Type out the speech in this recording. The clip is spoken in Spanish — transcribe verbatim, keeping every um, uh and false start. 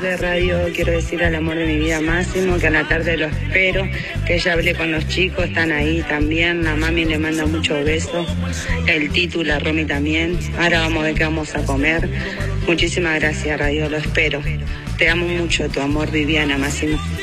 De radio quiero decir al amor de mi vida Máximo, que a la tarde lo espero, que ya hablé con los chicos, están ahí también, la mami le manda muchos besos, el Titu, la Romy también, ahora vamos a ver qué vamos a comer. Muchísimas gracias radio, lo espero. Te amo mucho, tu amor Viviana Máximo.